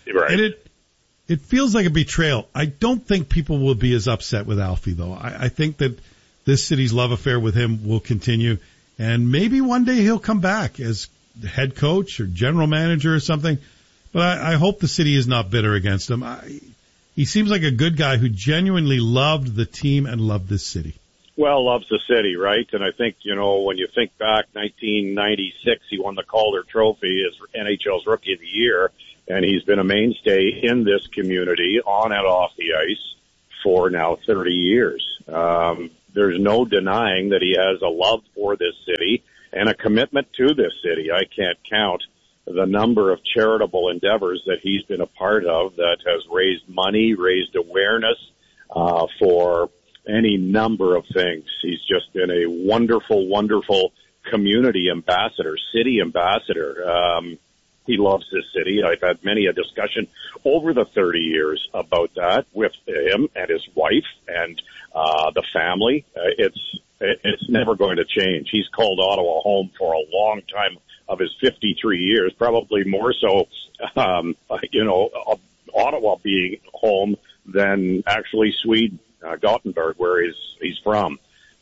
Right. And it it feels like a betrayal. I don't think people will be as upset with Alfie, though. I, I think that this city's love affair with him will continue, and maybe one day he'll come back as the head coach or general manager or something. But I, I hope the city is not bitter against him. I, he seems like a good guy who genuinely loved the team and loved this city. Well, loves the city, right? And I think, you know, when you think back, nineteen ninety-six, he won the Calder Trophy as N H L's Rookie of the Year, and he's been a mainstay in this community, on and off the ice, for now thirty years. Um, there's no denying that he has a love for this city and a commitment to this city. I can't count the number of charitable endeavors that he's been a part of that has raised money, raised awareness uh, for any number of things. He's just been a wonderful, wonderful community ambassador, city ambassador. Um, he loves this city. I've had many a discussion over the thirty years about that with him and his wife and uh, the family. Uh, it's it's never going to change. He's called Ottawa home for a long time of his fifty-three years, probably more so, um, you know, Ottawa being home than actually Sweden. Uh, Gothenburg, where he's he's from.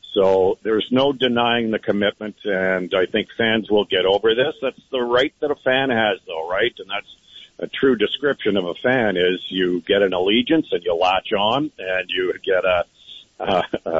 So there's no denying the commitment, and I think fans will get over this. That's the right that a fan has, though, right? And that's a true description of a fan: is you get an allegiance and you latch on, and you get a a,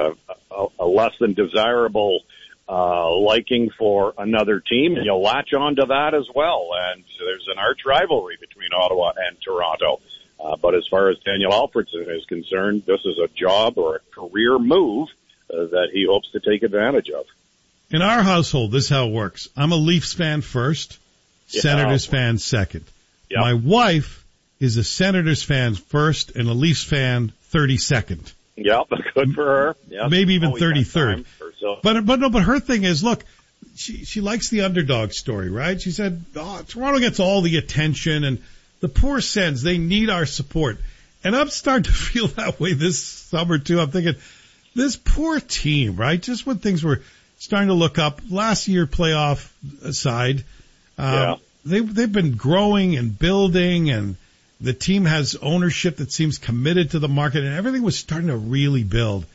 a, a less than desirable uh, liking for another team, and you latch on to that as well. And there's an arch rivalry between Ottawa and Toronto. Uh, but as far as Daniel Alfredsson is concerned, this is a job or a career move uh, that he hopes to take advantage of. In our household, this is how it works. I'm a Leafs fan first, yeah. Senators fan second. Yep. My wife is a Senators fan first and a Leafs fan thirty-second. Yep, good for her. Yep. Maybe even thirty-third. So. But, but no, but her thing is, look, she, she likes the underdog story, right? She said, oh, Toronto gets all the attention and the poor Sens, they need our support. And I'm starting to feel that way this summer, too. I'm thinking, this poor team, right? Just when things were starting to look up, last year playoff aside, um, yeah. they, they've been growing and building, and the team has ownership that seems committed to the market, and everything was starting to really build.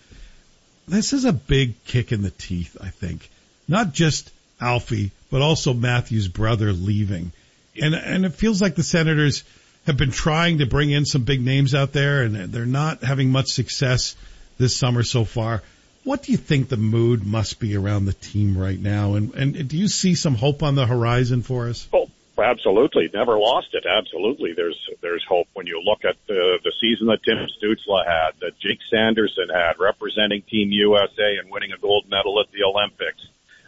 This is a big kick in the teeth, I think. Not just Alfie, but also Matthew's brother leaving. And and it feels like the Senators have been trying to bring in some big names out there, and they're not having much success this summer so far. What do you think the mood must be around the team right now? And, and do you see some hope on the horizon for us? Oh, absolutely. Never lost it. Absolutely. There's there's hope when you look at the, the season that Tim Stützle had, that Jake Sanderson had, representing Team U S A and winning a gold medal at the Olympics.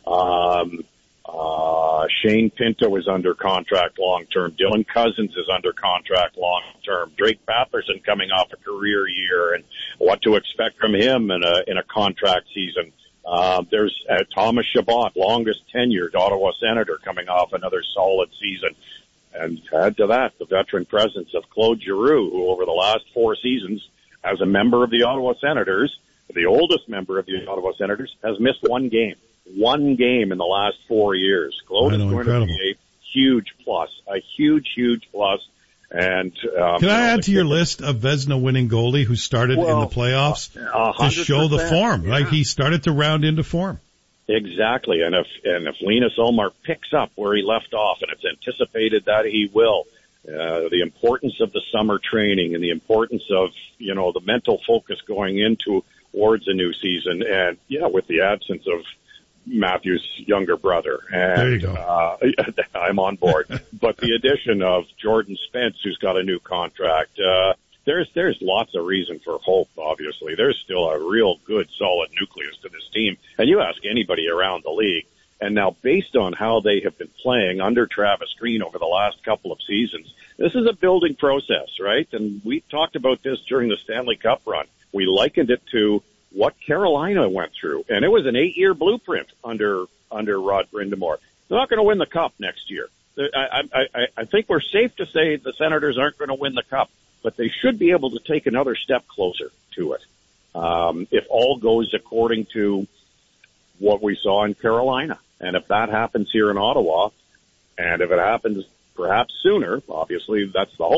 Um Uh, Shane Pinto is under contract long-term. Dylan Cousins is under contract long-term. Drake Batherson coming off a career year, and what to expect from him in a, in a contract season. Uh, there's uh, Thomas Chabot, longest tenured Ottawa Senator, coming off another solid season. And add to that the veteran presence of Claude Giroux, who over the last four seasons, as a member of the Ottawa Senators, the oldest member of the Ottawa Senators, has missed one game. One game in the last four years. Claude is going incredible. to be a huge plus, a huge, huge plus. And um, can I you know, add to your list of Vezina winning goalie who started well, in the playoffs uh, to show the form? Yeah. Like he started to round into form. Exactly, and if and if Linus Ullmark picks up where he left off, and it's anticipated that he will, uh, the importance of the summer training and the importance of you know the mental focus going into towards a new season, and yeah, with the absence of Matthew's younger brother. And, there you go. Uh, I'm on board. But the addition of Jordan Spence, who's got a new contract, uh, there's, there's lots of reason for hope, obviously. There's still a real good, solid nucleus to this team. And you ask anybody around the league, and now based on how they have been playing under Travis Green over the last couple of seasons, this is a building process, right? And we talked about this during the Stanley Cup run. We likened it to what Carolina went through, and it was an eight-year blueprint under under Rod Brind'Amour. They're not going to win the Cup next year. I, I, I think we're safe to say the Senators aren't going to win the Cup, but they should be able to take another step closer to it. Um, if all goes according to what we saw in Carolina, and if that happens here in Ottawa, and if it happens perhaps sooner, obviously that's the hope,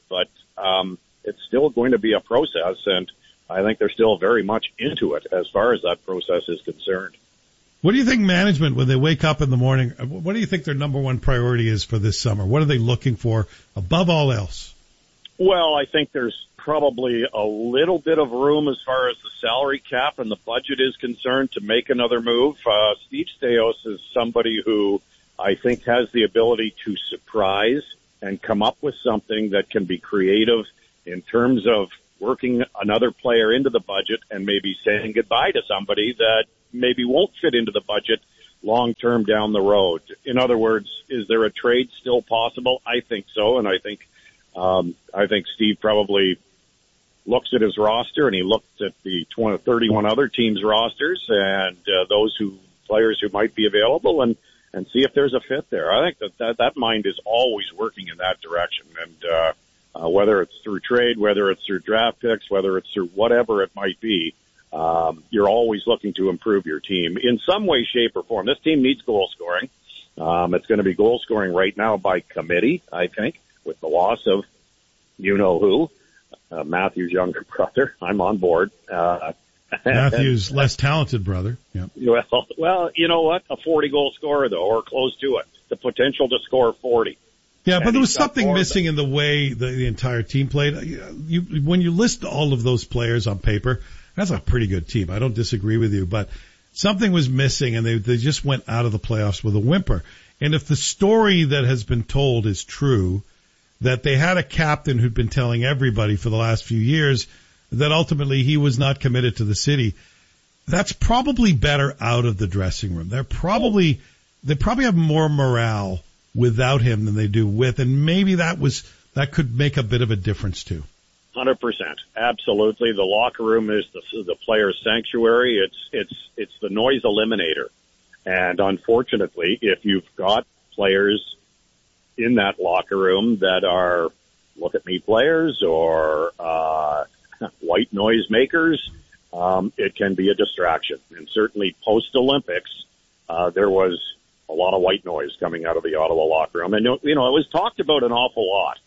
but um, it's still going to be a process, and I think they're still very much into it as far as that process is concerned. What do you think management, when they wake up in the morning, what do you think their number one priority is for this summer? What are they looking for above all else? Well, I think there's probably a little bit of room as far as the salary cap and the budget is concerned to make another move. Uh, Steve Staios is somebody who I think has the ability to surprise and come up with something that can be creative in terms of working another player into the budget and maybe saying goodbye to somebody that maybe won't fit into the budget long term down the road. In other words, is there a trade still possible? I think so, and I think um, I think Steve probably looks at his roster and he looked at the twenty, thirty-one other teams' rosters and uh, those who players who might be available and and see if there's a fit there. I think that that, that mind is always working in that direction, and uh, uh, whether it's through trade, whether it's through draft picks, whether it's through whatever it might be. Um, you're always looking to improve your team in some way, shape, or form. This team needs goal scoring. Um, it's going to be goal scoring right now by committee, I think, with the loss of you-know-who, uh, Matthew's younger brother. I'm on board. Uh, Matthew's and, less talented brother. Yeah. Well, well, you know what? A forty-goal scorer, though, or close to it. The potential to score forty. Yeah, but there was something missing in the way the, the entire team played. You, when you list all of those players on paper, that's a pretty good team. I don't disagree with you, but something was missing, and they they just went out of the playoffs with a whimper. And if the story that has been told is true, that they had a captain who'd been telling everybody for the last few years that ultimately he was not committed to the city, that's probably better out of the dressing room. They're probably they probably have more morale without him than they do with, and maybe that was that could make a bit of a difference too. one hundred percent. Absolutely. The locker room is the, the player's sanctuary. It's, it's, it's the noise eliminator. And unfortunately, if you've got players in that locker room that are look at me players or, uh, white noise makers, um, it can be a distraction. And certainly post Olympics, uh, there was a lot of white noise coming out of the Ottawa locker room. And, you know, it was talked about an awful lot.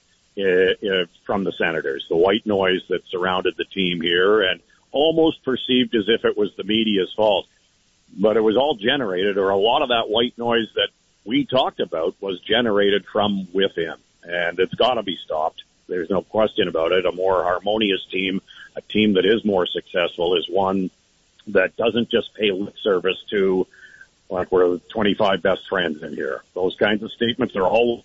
Uh, from the Senators, the white noise that surrounded the team here, and almost perceived as if it was the media's fault. But it was all generated, or a lot of that white noise that we talked about was generated from within. And it's got to be stopped. There's no question about it. A more harmonious team, a team that is more successful, is one that doesn't just pay lip service to, like, we're the twenty-five best friends in here. Those kinds of statements are all.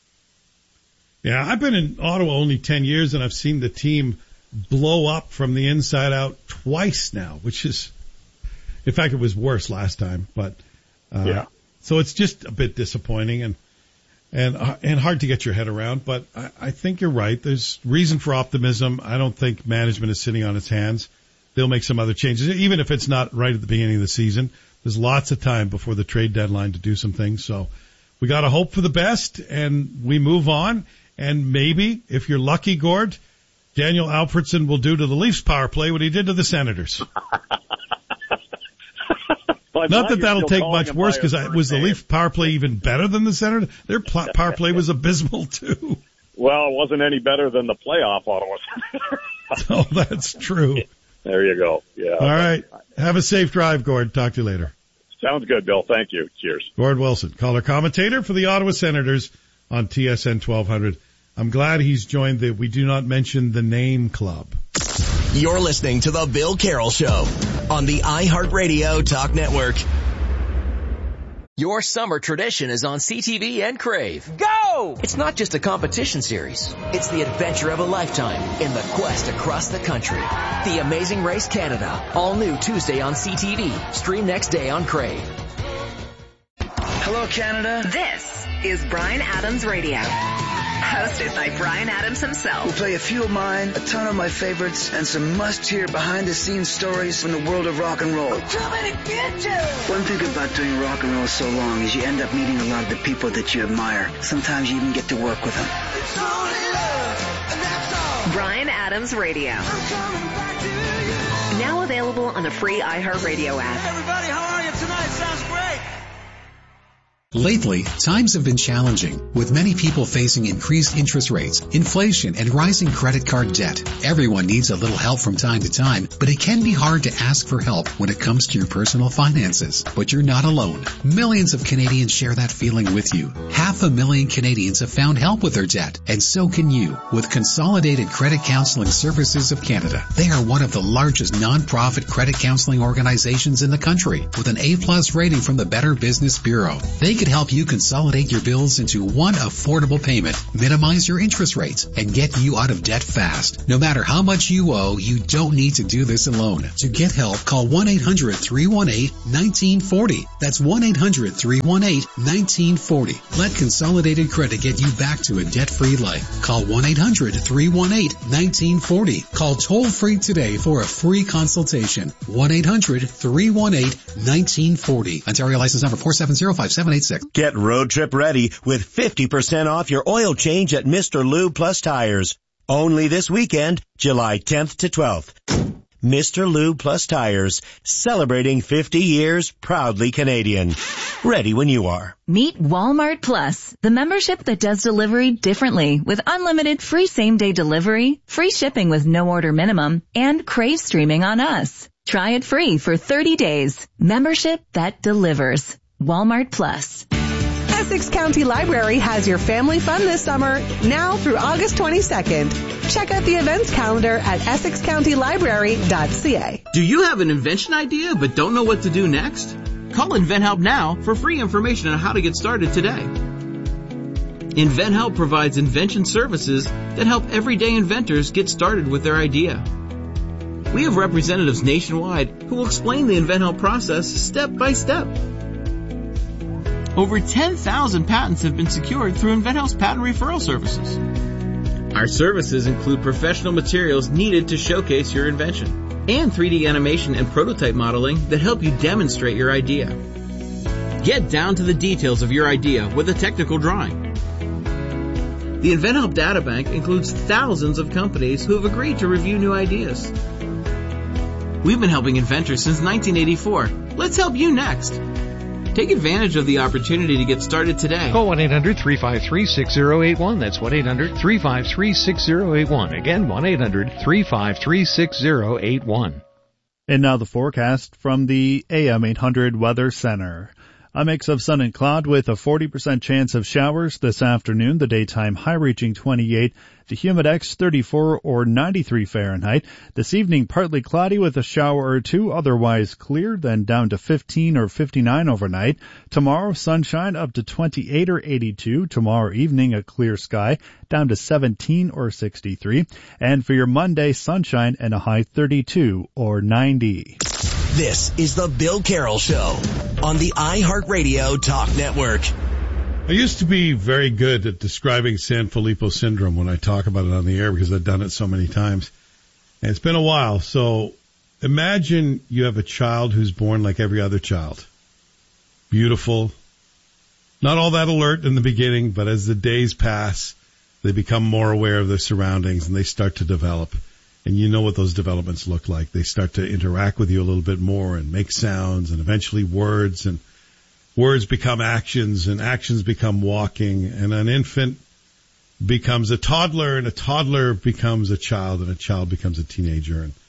Yeah, I've been in Ottawa only ten years, and I've seen the team blow up from the inside out twice now, which is, in fact, it was worse last time. But uh, yeah, so it's just a bit disappointing and and uh, and hard to get your head around. But I, I think you're right. There's reason for optimism. I don't think management is sitting on its hands. They'll make some other changes, even if it's not right at the beginning of the season. There's lots of time before the trade deadline to do some things. So we got to hope for the best, and we move on. And maybe, if you're lucky, Gord, Daniel Alfredsson will do to the Leafs power play what he did to the Senators. well, Not that that'll take much worse, because was the Leafs power play even better than the Senators? Their pl- power play was abysmal, too. Well, it wasn't any better than the playoff Ottawa Senators. Oh, that's true. There you go. Yeah. All right. Have a safe drive, Gord. Talk to you later. Sounds good, Bill. Thank you. Cheers. Gord Wilson, color commentator for the Ottawa Senators on T S N twelve hundred. I'm glad he's joined the We Do Not Mention the Name Club. You're listening to The Bill Carroll Show on the iHeartRadio Talk Network. Your summer tradition is on C T V and Crave. Go! It's not just a competition series. It's the adventure of a lifetime in the quest across the country. The Amazing Race Canada. All new Tuesday on C T V. Stream next day on Crave. Hello, Canada. This is Bryan Adams Radio. Hosted by Bryan Adams himself. We'll play a few of mine, a ton of my favorites, and some must-hear behind-the-scenes stories from the world of rock and roll. I'm coming to get you! One thing about doing rock and roll so long is you end up meeting a lot of the people that you admire. Sometimes you even get to work with them. It's only love, and that's all. Bryan Adams Radio. I'm coming back to you. Now available on the free iHeartRadio app. Hey, everybody, how are you tonight? Sounds great. Lately, times have been challenging, with many people facing increased interest rates, inflation, and rising credit card debt. Everyone needs a little help from time to time, but it can be hard to ask for help when it comes to your personal finances. But you're not alone. Millions of Canadians share that feeling with you. Half a million Canadians have found help with their debt, and so can you, with Consolidated Credit Counseling Services of Canada. They are one of the largest non-profit credit counseling organizations in the country, with an A-plus rating from the Better Business Bureau. They could help you consolidate your bills into one affordable payment, minimize your interest rates, and get you out of debt fast. No matter how much you owe, you don't need to do this alone. To get help, call one eight hundred three one eight one nine four zero. That's one eight hundred three one eight one nine four zero. Let Consolidated Credit get you back to a debt-free life. Call one eight hundred three one eight one nine four zero. Call toll-free today for a free consultation. one eight hundred three one eight one nine four zero. Ontario license number four seven zero five seven eight six. Get road trip ready with fifty percent off your oil change at Mister Lube Plus Tires. Only this weekend, July tenth to twelfth. Mister Lube Plus Tires, celebrating fifty years, proudly Canadian. Ready when you are. Meet Walmart Plus, the membership that does delivery differently, with unlimited free same-day delivery, free shipping with no order minimum, and Crave streaming on us. Try it free for thirty days. Membership that delivers. Walmart Plus. Essex County Library has your family fun this summer, now through August twenty-second. Check out the events calendar at essex county library dot c a. Do you have an invention idea but don't know what to do next? Call InventHelp now for free information on how to get started today. InventHelp provides invention services that help everyday inventors get started with their idea. We have representatives nationwide who will explain the InventHelp process step by step. Over ten thousand patents have been secured through InventHelp's patent referral services. Our services include professional materials needed to showcase your invention and three D animation and prototype modeling that help you demonstrate your idea. Get down to the details of your idea with a technical drawing. The InventHelp Databank includes thousands of companies who have agreed to review new ideas. We've been helping inventors since nineteen eighty-four. Let's help you next. Take advantage of the opportunity to get started today. Call one eight hundred three five three six zero eight one. That's one eight hundred three five three six zero eight one. Again, one eight hundred three five three six zero eight one. And now the forecast from the A M eight hundred Weather Center. A mix of sun and cloud with a forty percent chance of showers this afternoon. The daytime high reaching twenty-eight. The humidex thirty-four or ninety-three Fahrenheit. This evening partly cloudy with a shower or two, otherwise clear, then down to fifteen or fifty-nine overnight. Tomorrow sunshine up to twenty-eight or eighty-two. Tomorrow evening a clear sky down to seventeen or sixty-three. And for your Monday, sunshine and a high thirty-two or ninety. This is the Bill Carroll Show on the iHeartRadio Talk Network. I used to be very good at describing Sanfilippo syndrome when I talk about it on the air because I've done it so many times. And it's been a while. So imagine you have a child who's born like every other child. Beautiful. Not all that alert in the beginning, but as the days pass, they become more aware of their surroundings and they start to develop. And you know what those developments look like. They start to interact with you a little bit more and make sounds and eventually words, and words become actions and actions become walking, and an infant becomes a toddler and a toddler becomes a child and a child becomes a teenager. And,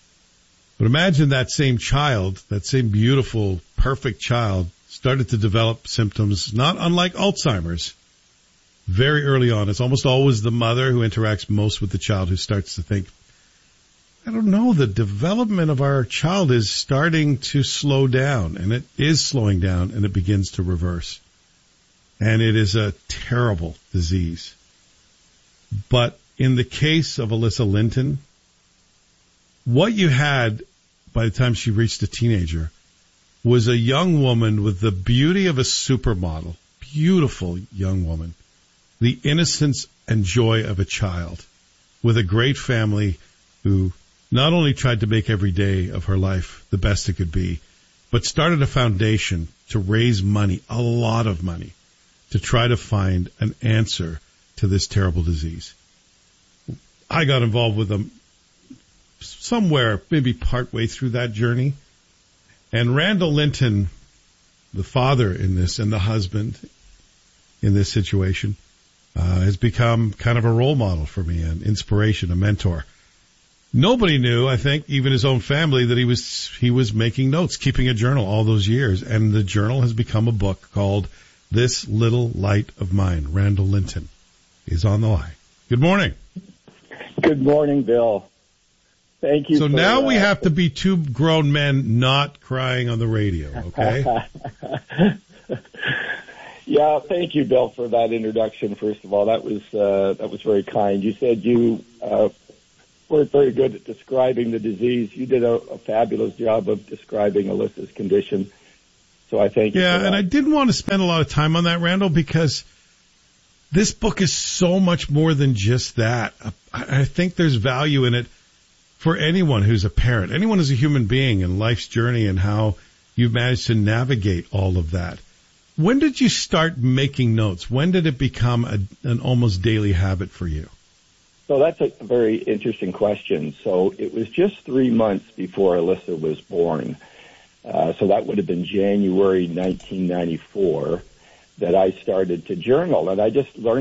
but imagine that same child, that same beautiful, perfect child started to develop symptoms not unlike Alzheimer's very early on. It's almost always the mother who interacts most with the child who starts to think, I don't know, the development of our child is starting to slow down, and it is slowing down, and it begins to reverse. And it is a terrible disease. But in the case of Alyssa Linton, what you had by the time she reached a teenager was a young woman with the beauty of a supermodel, beautiful young woman, the innocence and joy of a child, with a great family who not only tried to make every day of her life the best it could be, but started a foundation to raise money, a lot of money, to try to find an answer to this terrible disease. I got involved with them somewhere, maybe partway through that journey. And Randall Linton the father in this and the husband in this situation, uh, has become kind of a role model for me, an inspiration, a mentor. Nobody knew, I think, even his own family, that he was he was making notes, keeping a journal all those years. And the journal has become a book called This Little Light of Mine. Randall Linton is on the line. Good morning. Good morning, Bill. Thank you. So for, now uh, we have to be two grown men not crying on the radio, okay? Yeah, thank you, Bill, for that introduction. First of all, that was uh, that was very kind. You said you uh, weren't very good at describing the disease. You did a, a fabulous job of describing Alyssa's condition. So I thank you. Yeah, for that. and I didn't want to spend a lot of time on that, Randall, because this book is so much more than just that. I, I think there's value in it for anyone who's a parent, anyone who's a human being in life's journey, and how you've managed to navigate all of that. When did you start making notes? When did it become a, an almost daily habit for you? So that's a very interesting question. So it was just three months before Alyssa was born. Uh, so that would have been January nineteen ninety-four that I started to journal. And I just learned